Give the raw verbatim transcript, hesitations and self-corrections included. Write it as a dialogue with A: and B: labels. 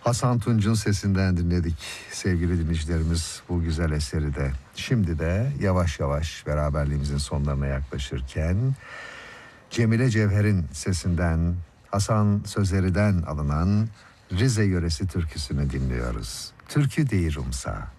A: Hasan Tunç'un sesinden dinledik sevgili dinleyicilerimiz bu güzel eseri de. Şimdi de yavaş yavaş beraberliğimizin sonlarına yaklaşırken Cemile Cevher'in sesinden, Hasan Sözeri'den alınan Rize yöresi türküsünü dinliyoruz. Türkü değil Rumsa.